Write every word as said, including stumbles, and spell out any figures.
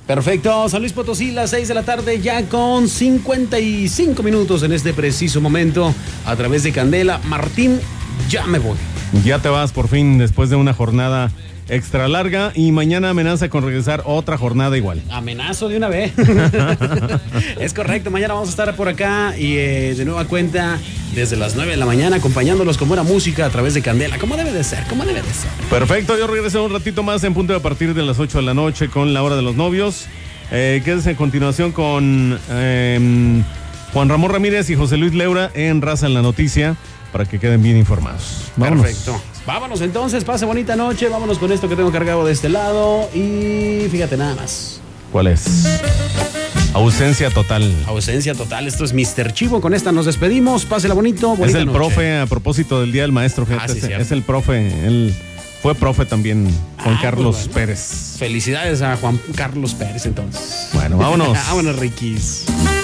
Perfecto, San Luis Potosí, las seis de la tarde, ya con cincuenta y cinco minutos en este preciso momento, a través de Candela. Martín, ya me voy. Ya te vas por fin después de una jornada extra larga y mañana amenaza con regresar otra jornada igual. Amenazo de una vez. Es correcto, mañana vamos a estar por acá y eh, de nueva cuenta desde las nueve de la mañana acompañándolos con buena música a través de Candela, como debe de ser, como debe de ser. Perfecto, yo regreso un ratito más en punto a partir de las ocho de la noche con La Hora de los Novios. Eh, quédese en continuación con eh, Juan Ramón Ramírez y José Luis Leura en Raza en la Noticia para que queden bien informados. Vámonos. Perfecto. Vámonos entonces, pase bonita noche, vámonos con esto que tengo cargado de este lado y fíjate nada más. ¿Cuál es? Ausencia total. Ausencia total, esto es mister Chivo, con esta nos despedimos, pásela bonito, bonita Es el noche. Profe, a propósito del Día del Maestro, gente, Ah, sí, es, cierto. es el profe, él fue profe también, Juan Ah, Carlos pues bueno. Pérez. Felicidades a Juan Carlos Pérez entonces. Bueno, vámonos. Vámonos, Riquis.